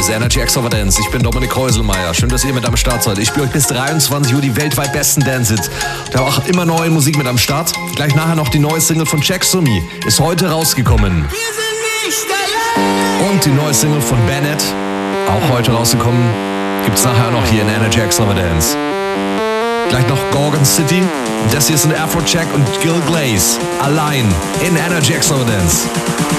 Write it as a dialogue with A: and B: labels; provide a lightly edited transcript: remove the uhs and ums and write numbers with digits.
A: ist Energy Extravagance. Ich bin Dominik Häuselmeier. Schön, dass ihr mit am Start seid. Ich spiele euch bis 23 Uhr die weltweit besten Dance-Hits. Da habe auch immer neue Musik mit am Start. Gleich nachher noch die neue Single von Jax to Me. Ist heute rausgekommen. Und die neue Single von Bennett, auch heute rausgekommen, gibt's nachher noch hier in Energy Extravagance. Gleich noch Gorgon City. Das hier sind Afrojack und Gil Glaze. Allein in Energy Extravagance.